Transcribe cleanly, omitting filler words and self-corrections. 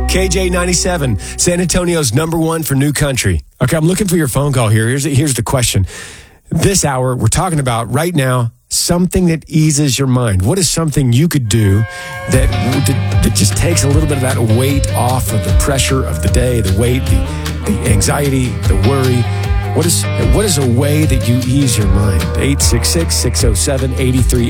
KJ97, San Antonio's #1 for new country. Okay, I'm looking for your phone call here. Here's the question. This hour, we're talking about right now something that eases your mind. What is something you could do that just takes a little bit of that weight off of the pressure of the day, the weight, the anxiety, the worry? What is a way that you ease your mind? 866-607-83